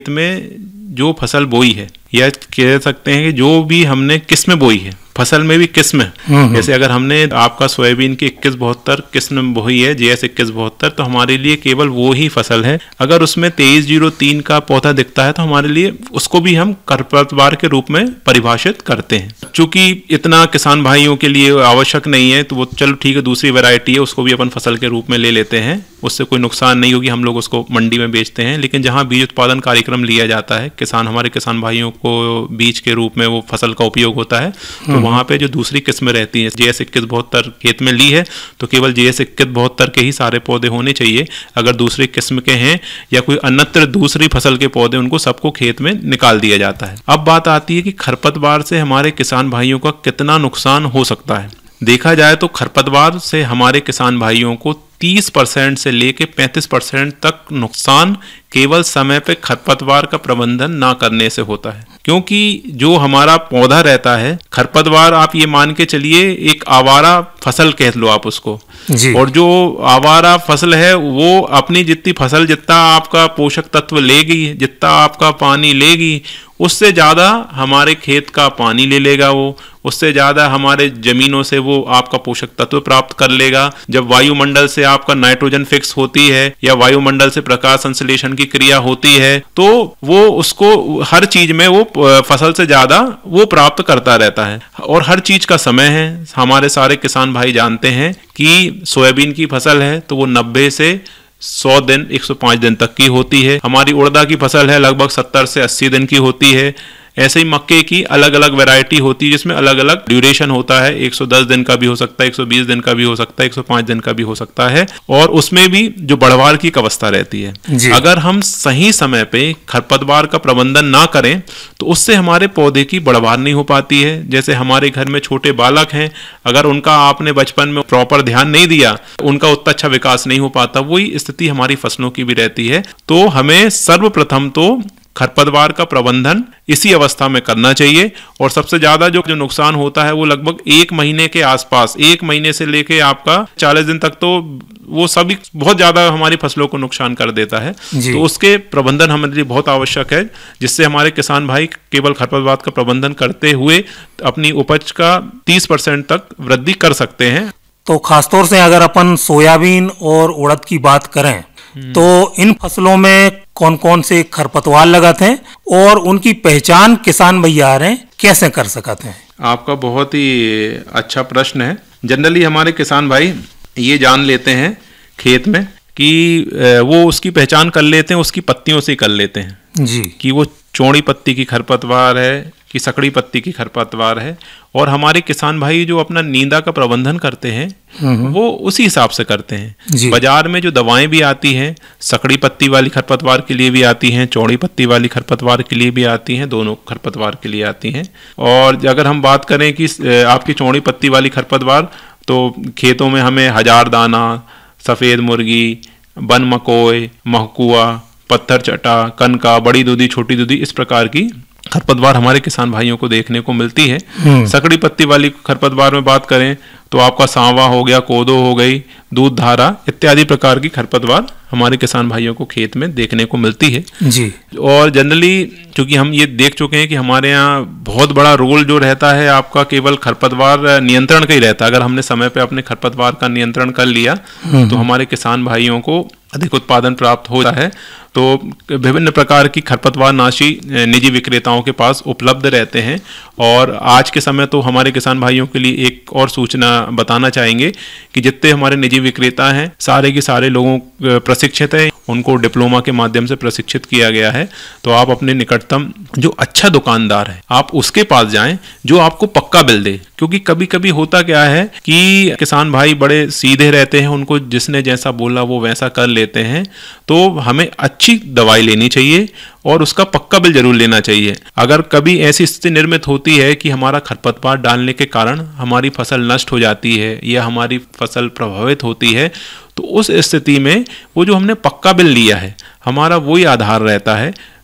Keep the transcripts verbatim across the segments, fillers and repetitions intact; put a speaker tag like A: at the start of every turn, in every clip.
A: में जो फसल बोई है या कह सकते हैं कि जो भी हमने किस्म बोई है, फसल में भी किस्म है। जैसे अगर हमने आपका सोयाबीन की इक्कीस बहत्तर किस्म बोई है, जे एस इक्कीस बहत्तर, तो हमारे लिए केवल वो ही फसल है। अगर उसमें तेईस जीरो तीन का पौधा दिखता है तो हमारे लिए उसको भी हम खरपतवार के रूप में परिभाषित करते हैं। चूंकि इतना किसान भाइयों के लिए आवश्यक नहीं है तो वो चलो ठीक है, दूसरी वैरायटी है, उसको भी अपन फसल के रूप में ले लेते हैं, उससे कोई नुकसान नहीं होगी, हम लोग उसको मंडी में बेचते हैं। लेकिन जहाँ बीज उत्पादन कार्यक्रम लिया जाता है, किसान हमारे किसान भाइयों को बीज के रूप में वो फसल का उपयोग होता है, तो वहाँ पे जो दूसरी किस्म रहती है, जे एस इक्कीस बहत्तर खेत में ली है तो केवल जे एस इक्कीस बहत्तर के ही सारे पौधे होने चाहिए। अगर दूसरी किस्म के हैं या कोई अन्यत्र दूसरी फसल के पौधे, उनको सबको खेत में निकाल दिया जाता है। अब बात आती है कि खरपतवार से हमारे किसान भाइयों का कितना नुकसान हो सकता है। देखा जाए तो खरपतवार से हमारे किसान भाइयों को तीस परसेंट से लेके पैंतीस परसेंट तक नुकसान केवल समय पे खरपतवार का प्रबंधन ना करने से होता है। क्योंकि जो हमारा पौधा रहता है, खरपतवार आप ये मान के चलिए एक आवारा फसल कह लो आप उसको जी। और जो आवारा फसल है वो अपनी जितनी फसल जितना आपका पोषक तत्व लेगी, जितना आपका पानी लेगी, उससे ज़्यादा हमारे खेत का पानी ले लेगा, वो उससे ज़्यादा हमारे ज़मीनों से वो आपका पोषक तत्व प्राप्त कर लेगा। जब वायुमंडल से आपका नाइट्रोजन फिक्स होती है या वायुमंडल से प्रकाश संश्लेषण की क्रिया होती है तो वो उसको हर चीज में वो फसल से ज़्यादा वो प्राप्त करता रहता है। और हर चीज का समय है, हमारे सारे किसान भाई जानते हैं कि सोयाबीन की फसल है तो वो नब्बे से सौ दिन एक सौ पाँच दिन तक की होती है। हमारी उड़दा की फसल है लगभग सत्तर से अस्सी दिन की होती है। ऐसे ही मक्के की अलग अलग वैरायटी होती है जिसमें अलग अलग ड्यूरेशन होता है, एक सौ दस दिन का भी हो सकता है, एक सौ बीस दिन का भी हो सकता है, एक सौ पाँच दिन का भी हो सकता है। और उसमें भी जो बढ़वार की अवस्था रहती है, अगर हम सही समय पे खरपतवार का प्रबंधन ना करें तो उससे हमारे पौधे की बढ़वार नहीं हो पाती है। जैसे हमारे घर में छोटे बालक हैं, अगर उनका आपने बचपन में प्रॉपर ध्यान नहीं दिया, उनका उतना अच्छा विकास नहीं हो पाता। वही स्थिति हमारी फसलों की भी रहती है। तो हमें सर्वप्रथम तो खरपतवार का प्रबंधन इसी अवस्था में करना चाहिए। और सबसे ज्यादा जो जो नुकसान होता है वो लगभग एक महीने के आसपास, एक महीने से लेके आपका चालीस दिन तक, तो वो सभी बहुत ज्यादा हमारी फसलों को नुकसान कर देता है। तो उसके प्रबंधन हमारे लिए बहुत आवश्यक है, जिससे हमारे किसान भाई केवल खरपतवार का प्रबंधन करते हुए अपनी उपज का तीस परसेंट तक वृद्धि कर सकते हैं।
B: तो खासतौर से अगर अपन सोयाबीन और उड़द की बात करें तो इन फसलों में कौन कौन से खरपतवार लगाते हैं और उनकी पहचान किसान भैया रहे कैसे कर सकते हैं?
A: आपका बहुत ही अच्छा प्रश्न है। जनरली हमारे किसान भाई ये जान लेते हैं खेत में कि वो उसकी पहचान कर लेते हैं, उसकी पत्तियों से कर लेते हैं जी, कि वो चौड़ी पत्ती की खरपतवार है कि सकड़ी पत्ती की खरपतवार है। और हमारे किसान भाई जो अपना नींदा का प्रबंधन करते हैं वो उसी हिसाब से करते हैं। बाजार में जो दवाएं भी आती हैं, सकड़ी पत्ती वाली खरपतवार के लिए भी आती हैं, चौड़ी पत्ती वाली खरपतवार के लिए भी आती हैं, दोनों खरपतवार के लिए आती हैं। और अगर हम बात करें कि आपकी चौड़ी पत्ती वाली खरपतवार, तो खेतों में हमें हजार दाना, सफ़ेद मुर्गी, बन मकोय, महकुआ, पत्थर चटा, कनका, बड़ी दूधी, छोटी दूधी, इस प्रकार की खरपतवार हमारे किसान भाइयों को देखने को मिलती है। सकड़ी पत्ती वाली खरपतवार में बात करें तो आपका सांवा हो गया, कोदो हो गई, दूध धारा इत्यादि प्रकार की खरपतवार हमारे किसान भाइयों को खेत में देखने को मिलती है जी। और जनरली चूंकि हम ये देख चुके हैं कि हमारे यहाँ बहुत बड़ा रोल जो रहता है आपका केवल खरपतवार नियंत्रण का ही रहता है। अगर हमने समय पे अपने खरपतवार का नियंत्रण कर लिया तो हमारे किसान भाइयों को अधिक उत्पादन प्राप्त होता है। तो विभिन्न प्रकार की खरपतवार नाशी निजी विक्रेताओं के पास उपलब्ध रहते हैं। और आज के समय तो हमारे किसान भाइयों के लिए एक और सूचना बताना चाहेंगे कि जितने हमारे निजी विक्रेता हैं सारे के सारे लोगों प्रशिक्षित हैं, उनको डिप्लोमा के माध्यम से प्रशिक्षित किया गया है। तो आप अपने निकटतम जो अच्छा दुकानदार है आप उसके पास जाएं जो आपको पक्का बिल दे। क्योंकि कभी कभी होता क्या है कि किसान भाई बड़े सीधे रहते हैं, उनको जिसने जैसा बोला वो वैसा कर लेते हैं। तो हमें अच्छी दवाई लेनी चाहिए और उसका पक्का बिल जरूर लेना चाहिए। अगर कभी ऐसी स्थिति निर्मित होती है कि हमारा खरपतवार डालने के कारण हमारी फसल नष्ट हो जाती है या हमारी फसल प्रभावित होती है, तो उस स्थिति में वो जो हमने पक्का बिल लिया है हमारा वही आधार रहता है।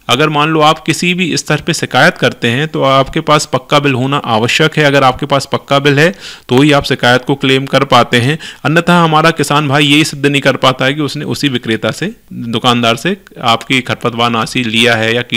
A: अगर मान लो आप किसी भी स्तर पे शिकायत करते हैं तो आपके पास पक्का बिल होना आवश्यक है। अगर आपके पास पक्का बिल है तो ही आप शिकायत को क्लेम कर पाते हैं, अन्यथा हमारा किसान भाई यही सिद्ध नहीं कर पाता है कि उसने उसी विक्रेता से, दुकानदार से आपकी खरपतवार नाशी लिया है या